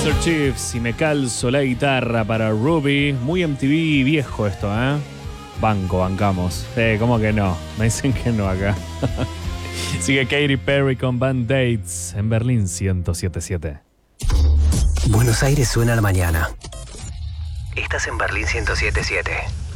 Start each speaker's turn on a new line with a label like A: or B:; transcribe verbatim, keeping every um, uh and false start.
A: Master Chief, si me calzo la guitarra para Ruby. Muy M T V viejo esto, ¿eh? Banco, bancamos. Eh, ¿cómo que no? Me dicen que no acá. Sigue Katy Perry con Band-Aids en Berlín ciento siete siete.
B: Buenos Aires suena a la mañana. Estás en Berlín ciento siete siete.